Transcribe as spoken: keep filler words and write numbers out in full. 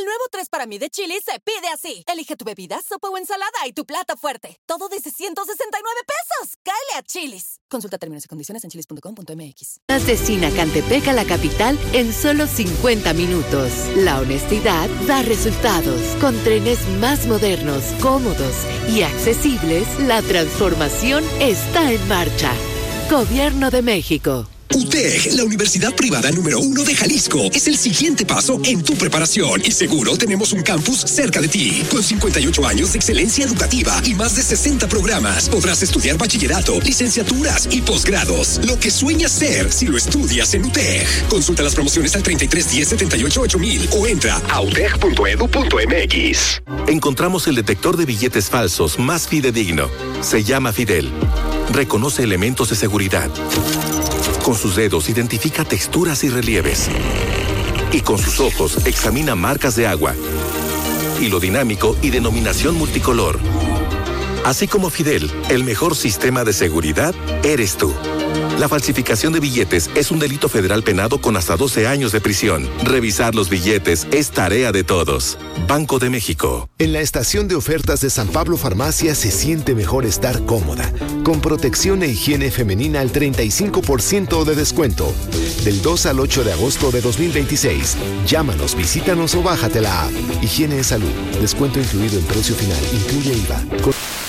El nuevo tres para mí de Chili's se pide así. Elige tu bebida, sopa o ensalada y tu plato fuerte. Todo desde ciento sesenta y nueve pesos. ¡Cáele a Chili's! Consulta términos y condiciones en chilis punto com punto m x. De Sinacantepec a la capital en solo cincuenta minutos. La honestidad da resultados. Con trenes más modernos, cómodos y accesibles, la transformación está en marcha. Gobierno de México. U T E G, la universidad privada número uno de Jalisco, es el siguiente paso en tu preparación y seguro tenemos un campus cerca de ti. Con cincuenta y ocho años de excelencia educativa y más de sesenta programas, podrás estudiar bachillerato, licenciaturas y posgrados. Lo que sueñas ser si lo estudias en U T E G. Consulta las promociones al treinta y tres diez setenta y ocho ocho mil o entra a u t e g punto e d u punto m x. Encontramos el detector de billetes falsos más fidedigno. Se llama Fidel. Reconoce elementos de seguridad. Con sus dedos identifica texturas y relieves. Y con sus ojos examina marcas de agua, hilo dinámico y denominación multicolor. Así como Fidel, el mejor sistema de seguridad eres tú. La falsificación de billetes es un delito federal penado con hasta doce años de prisión. Revisar los billetes es tarea de todos. Banco de México. En la estación de ofertas de San Pablo Farmacia se siente mejor estar cómoda, con protección e higiene femenina al treinta y cinco por ciento de descuento. Del dos al ocho de agosto de dos mil veintiséis. Llámanos, visítanos o bájate la app. Higiene de salud. Descuento incluido en precio final. Incluye I V A. Con